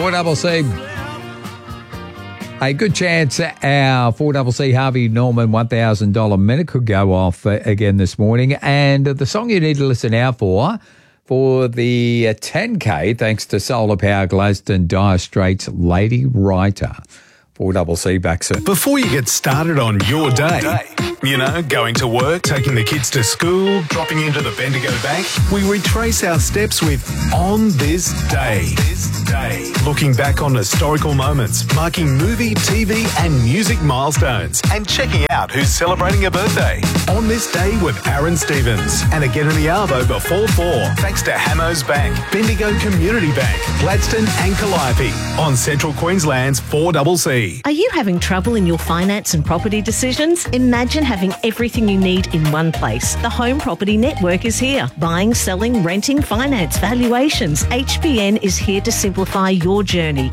4CC. A good chance our 4CC Harvey Norman $1,000 minute could go off again this morning. And the song you need to listen out for the 10K, thanks to Solar Power Gladstone Dire Straits Lady Writer. 4CC back soon. Before you get started on your day, going to work, taking the kids to school, dropping into the Bendigo Bank, we retrace our steps with On This Day. Looking back on historical moments, marking movie, TV and music milestones, and checking out who's celebrating a birthday. On This Day with Aaron Stevens. And again in the Arvo before 4, thanks to Hamos Bank, Bendigo Community Bank, Gladstone and Calliope on Central Queensland's 4CC. Are you having trouble in your finance and property decisions? Imagine having everything you need in one place. The Home Property Network is here. Buying, selling, renting, finance, valuations. HPN is here to simplify your journey.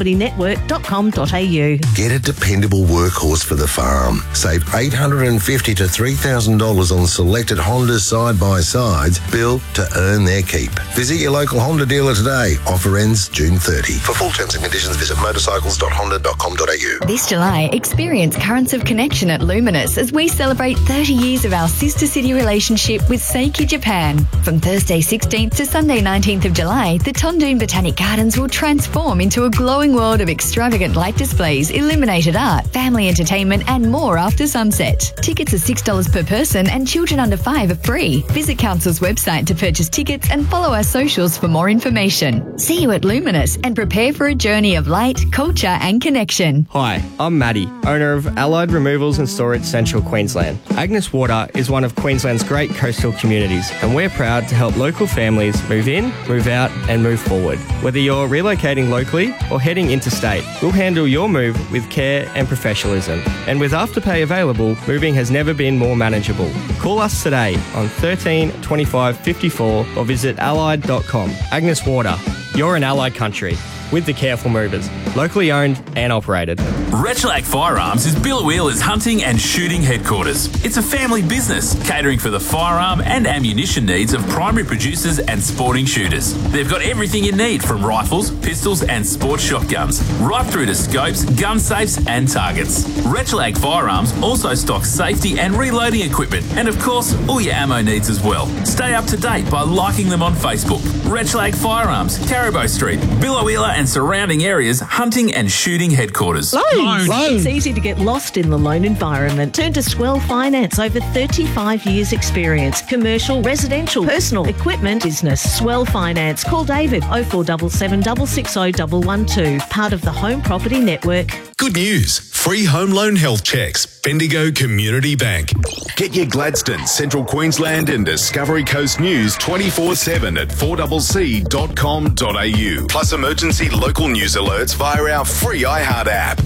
homepropertynetwork.com.au. Get a dependable workhorse for the farm. Save $850 to $3,000 on selected Honda side-by-sides built to earn their keep. Visit your local Honda dealer today. Offer ends June 30. For full terms and conditions, visit motorcycles.honda.com.au. This July, experience Currents of Connection at Luminous as we celebrate 30 years of our sister city relationship with Seiki Japan. From Thursday 16th to Sunday 19th of July, the Tondoon Botanic Gardens will transform into a glowing world of extravagant light displays, illuminated art, family entertainment and more after sunset. Tickets are $6 per person and children under 5 are free. Visit Council's website to purchase tickets and follow our socials for more information. See you at Luminous and prepare for a journey of light, culture and connection. Hi, I'm Maddie, owner of Allied Removals and Storage Central Queensland. Agnes Water is one of Queensland's great coastal communities, and we're proud to help local families move in, move out and move forward. Whether you're relocating locally or heading interstate, we'll handle your move with care and professionalism. And with Afterpay available, moving has never been more manageable. Call us today on 13 25 54 or visit allied.com. Agnes Water, you're in Allied country. With the Careful Movers, locally owned and operated. Rechlac Firearms is Billawheeler's hunting and shooting headquarters. It's a family business, catering for the firearm and ammunition needs of primary producers and sporting shooters. They've got everything you need from rifles, pistols and sport shotguns, right through to scopes, gun safes and targets. Rechlac Firearms also stocks safety and reloading equipment and of course all your ammo needs as well. Stay up to date by liking them on Facebook. Rechlac Firearms, Caribou Street, Billawheeler and surrounding areas hunting and shooting headquarters. Loans. It's easy to get lost in the loan environment. Turn to Swell Finance. Over 35 years experience. Commercial, residential, personal, equipment, business. Swell Finance. Call David 0477 660 112. Part of the Home Property Network. Good news. Free home loan health checks. Bendigo Community Bank. Get your Gladstone, Central Queensland and Discovery Coast news 24/7 at 4CC.com.au. Plus emergency local news alerts via our free iHeart app.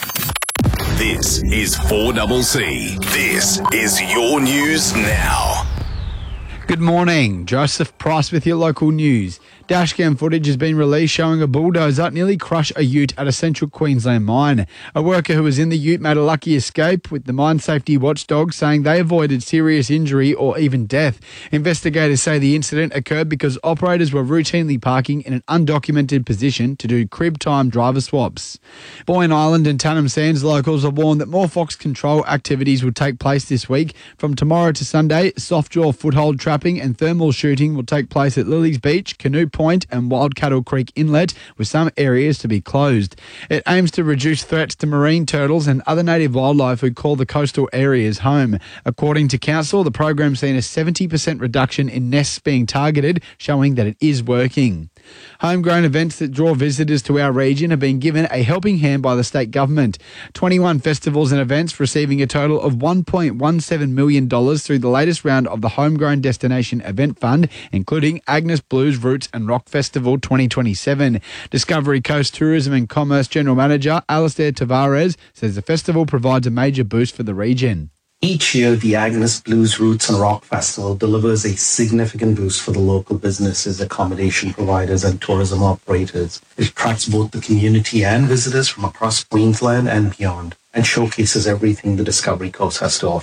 This is 4CC. This is your news now. Good morning. Joseph Price with your local news. Dashcam footage has been released showing a bulldozer nearly crush a ute at a Central Queensland mine. A worker who was in the ute made a lucky escape, with the mine safety watchdog saying they avoided serious injury or even death. Investigators say the incident occurred because operators were routinely parking in an undocumented position to do crib time driver swaps. Boyne Island and Tannum Sands locals are warned that more fox control activities will take place this week. From tomorrow to Sunday, softjaw foothold trapping and thermal shooting will take place at Lilies Beach, Canoe Point and Wild Cattle Creek Inlet, with some areas to be closed. It aims to reduce threats to marine turtles and other native wildlife who call the coastal areas home. According to Council, the program's seen a 70% reduction in nests being targeted, showing that it is working. Homegrown events that draw visitors to our region have been given a helping hand by the state government. 21 festivals and events receiving a total of $1.17 million through the latest round of the Homegrown Destination Event Fund, including Agnes Blues, Roots and Rock Festival 2027. Discovery Coast Tourism and Commerce General Manager Alistair Tavares says the festival provides a major boost for the region. Each year, the Agnes Blues, Roots and Rock Festival delivers a significant boost for the local businesses, accommodation providers and tourism operators. It attracts both the community and visitors from across Queensland and beyond, and showcases everything the Discovery Coast has to offer.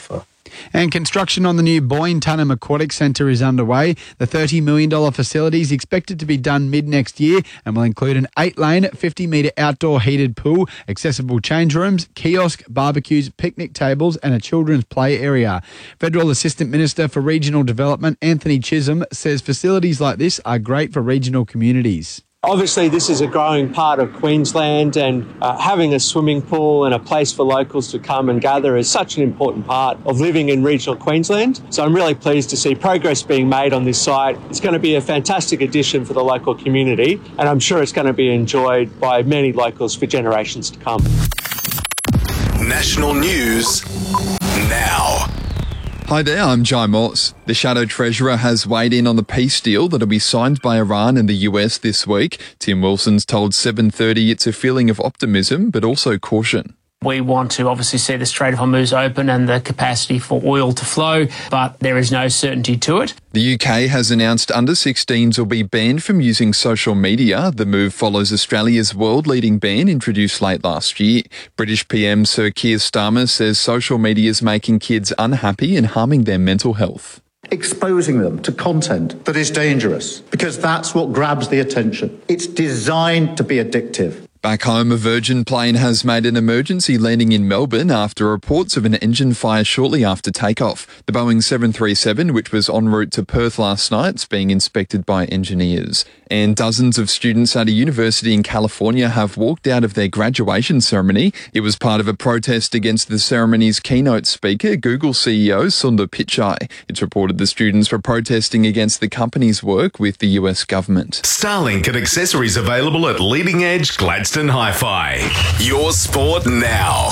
And construction on the new Boyne-Tunham Aquatic Centre is underway. The $30 million facility is expected to be done mid-next year and will include an 8-lane, 50-metre outdoor heated pool, accessible change rooms, kiosk, barbecues, picnic tables and a children's play area. Federal Assistant Minister for Regional Development, Anthony Chisholm, says facilities like this are great for regional communities. Obviously, this is a growing part of Queensland, and having a swimming pool and a place for locals to come and gather is such an important part of living in regional Queensland. So I'm really pleased to see progress being made on this site. It's going to be a fantastic addition for the local community, and I'm sure it's going to be enjoyed by many locals for generations to come. National news now. Hi there, I'm Jai Moss. The Shadow Treasurer has weighed in on the peace deal that'll be signed by Iran and the US this week. Tim Wilson's told 7:30 it's a feeling of optimism, but also caution. We want to obviously see the Strait of Hormuz open and the capacity for oil to flow, but there is no certainty to it. The UK has announced under-16s will be banned from using social media. The move follows Australia's world-leading ban introduced late last year. British PM Sir Keir Starmer says social media is making kids unhappy and harming their mental health. Exposing them to content that is dangerous, because that's what grabs the attention. It's designed to be addictive. Back home, a Virgin plane has made an emergency landing in Melbourne after reports of an engine fire shortly after takeoff. The Boeing 737, which was en route to Perth last night, is being inspected by engineers. And dozens of students at a university in California have walked out of their graduation ceremony. It was part of a protest against the ceremony's keynote speaker, Google CEO Sundar Pichai. It's reported the students were protesting against the company's work with the US government. Starlink and accessories available at Leading Edge Gladstone Hi-Fi. Your sport now.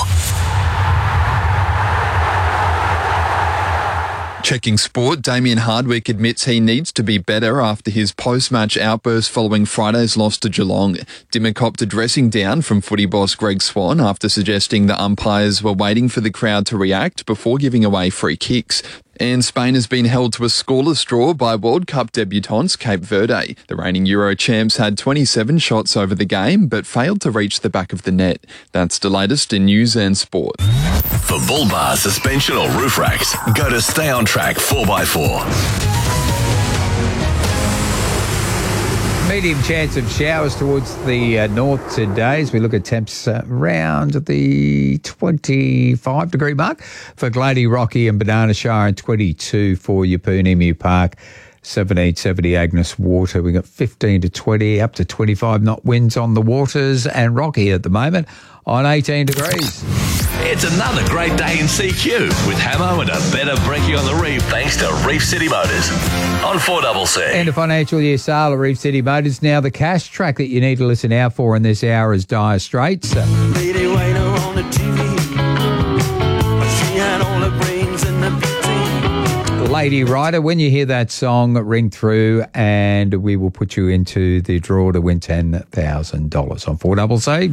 Checking sport, Damien Hardwick admits he needs to be better after his post-match outburst following Friday's loss to Geelong. Dimmer copped a dressing down from footy boss Greg Swan after suggesting the umpires were waiting for the crowd to react before giving away free kicks. And Spain has been held to a scoreless draw by World Cup debutants Cape Verde. The reigning Euro champs had 27 shots over the game, but failed to reach the back of the net. That's the latest in news and sport. For bull bars, suspension or roof racks, go to Stay On Track 4x4. Medium chance of showers towards the north today as we look at temps around the 25-degree mark for Glady, Rocky and Banana Shire, and 22 for Yeppoon Emu Park. 1770 Agnes Water. We got 15 to 20, up to 25 knot winds on the waters, and Rocky at the moment on 18 degrees. It's another great day in CQ with Hamo and a better brekkie on the reef thanks to Reef City Motors on 4CC. End of financial year sale at Reef City Motors. Now the cash track that you need to listen out for in this hour is Dire Straits. Lady waiter on the TV. She had all the brains in the beauty. Lady Rider, when you hear that song, ring through and we will put you into the draw to win $10,000 on 4CC.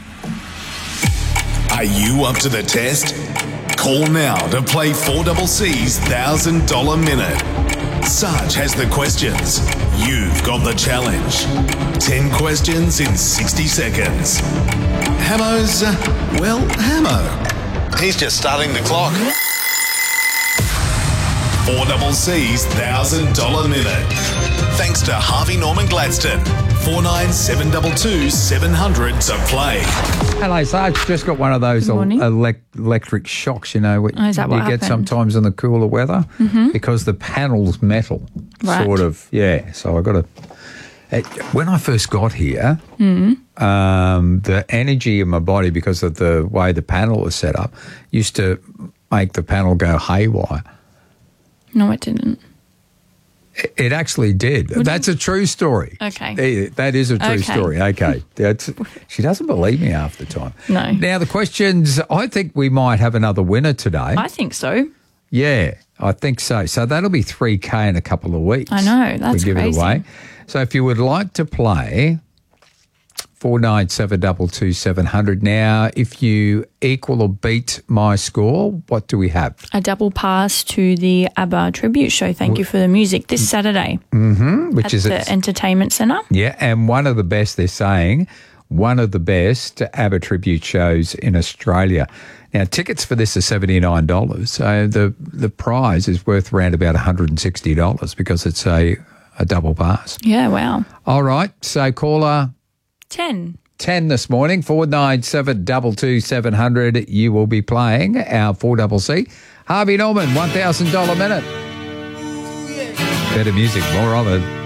Are you up to the test? Call now to play 4CC's $1,000 Minute. Sarge has the questions. You've got the challenge. 10 questions in 60 seconds. Hamo's, Hamo. He's just starting the clock. 4CC's $1,000 Minute. Thanks to Harvey Norman Gladstone. 4972 700 to play. Hello, Sarge. Just got one of those electric shocks, you know, what is that what you get happened? sometimes in the cooler weather because the panel's metal, Right. sort of. Yeah, so I got to. When I first got here, the energy in my body, because of the way the panel was set up, used to make the panel go haywire. No, it didn't. It actually did. That's a true story. Okay. That is a true story. Okay. She doesn't believe me half the time. No. Now, the questions, I think we might have another winner today. I think so. Yeah, I think so. So that'll be $3,000 in a couple of weeks. I know. That's we give crazy. it away. So if you would like to play, 4972 700. Now, if you equal or beat my score, what do we have? A double pass to the ABBA tribute show. Thank you for the music this Saturday. Which at is the Entertainment Centre. Yeah, and one of the best they're saying one of the best ABBA tribute shows in Australia. Now, tickets for this are $79, so the prize is worth around about $160 because it's a double pass. Yeah, wow. All right, so caller 10 this morning, 497 227 700. You will be playing our 4CC. Harvey Norman, $1,000 minute. Better music, more of it.